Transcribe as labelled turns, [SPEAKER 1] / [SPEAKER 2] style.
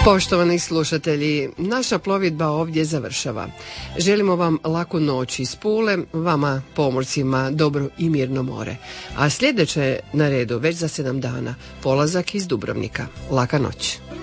[SPEAKER 1] Poštovani slušatelji, naša plovidba ovdje završava. Želimo vam laku noć iz Pule, vama pomorcima dobro i mirno more. A sljedeće na redu već za 7 dana polazak iz Dubrovnika. Laka noć.